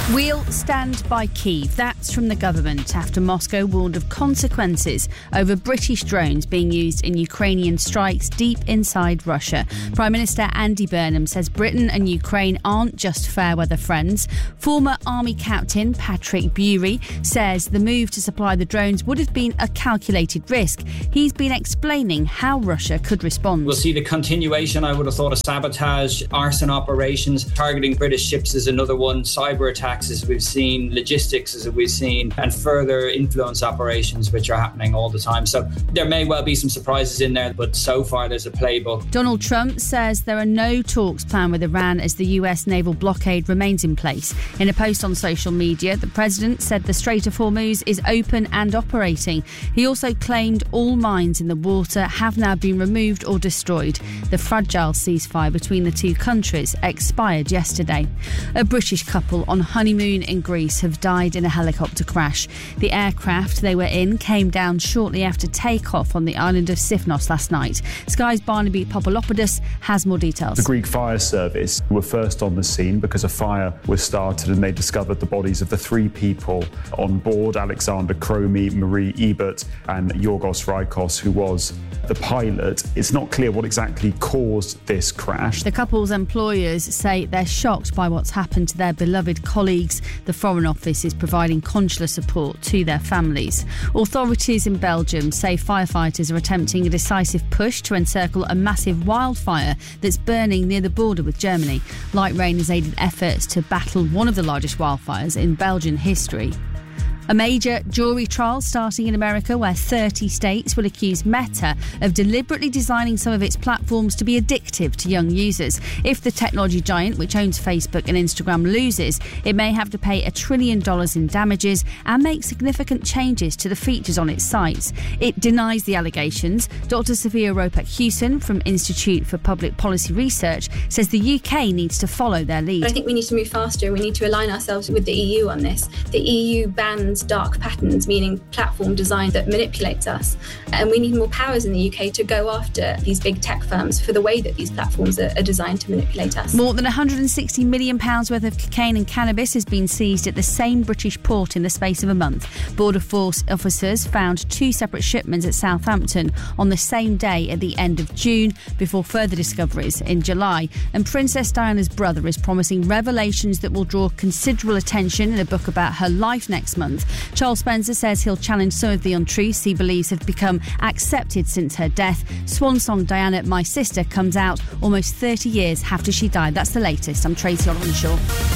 We'll stand by Kyiv. That's from the government after Moscow warned of consequences over British drones being used in Ukrainian strikes deep inside Russia. Prime Minister Andy Burnham says Britain and Ukraine aren't just fair weather friends. Former Army Captain Patrick Bury says the move to supply the drones would have been a calculated risk. He's been explaining how Russia could respond. We'll see the continuation, I would have thought, of sabotage, arson operations. Targeting British ships is another one. Cyber attacks, as we've seen, logistics, as we've seen, and further influence operations, which are happening all the time. So there may well be some surprises in there, but so far there's a playbook. Donald Trump says there are no talks planned with Iran as the US naval blockade remains in place. In a post on social media, the president said the Strait of Hormuz is open and operating. He also claimed all mines in the water have now been removed or destroyed. The fragile ceasefire between the two countries expired yesterday. A British couple on honeymoon in Greece have died in a helicopter crash. The aircraft they were in came down shortly after takeoff on the island of Sifnos last night. Sky's Barnaby Popolopoulos has more details. The Greek fire service were first on the scene because a fire was started and they discovered the bodies of the three people on board: Alexander Kromi, Marie Ebert and Yorgos Rikos, who was the pilot. It's not clear what exactly caused this crash. The couple's employers say they're shocked by what's happened to their beloved colleagues. The Foreign Office is providing consular support to their families. Authorities in Belgium say firefighters are attempting a decisive push to encircle a massive wildfire that's burning near the border with Germany. Light rain has aided efforts to battle one of the largest wildfires in Belgian history. A major jury trial starting in America where 30 states will accuse Meta of deliberately designing some of its platforms to be addictive to young users. If the technology giant, which owns Facebook and Instagram, loses, it may have to pay $1 trillion in damages and make significant changes to the features on its sites. It denies the allegations. Dr. Sophia Ropac-Hewson from Institute for Public Policy Research says the UK needs to follow their lead. I think we need to move faster. We need to align ourselves with the EU on this. The EU bans dark patterns, meaning platform design that manipulates us. And we need more powers in the UK to go after these big tech firms for the way that these platforms are designed to manipulate us. More than £160 million worth of cocaine and cannabis has been seized at the same British port in the space of a month. Border Force officers found 2 separate shipments at Southampton on the same day at the end of June, before further discoveries in July. And Princess Diana's brother is promising revelations that will draw considerable attention in a book about her life next month. Charles Spencer says he'll challenge some of the untruths he believes have become accepted since her death. Swan song Diana, My Sister comes out almost 30 years after she died. That's the latest. I'm Tracy Ollinshaw.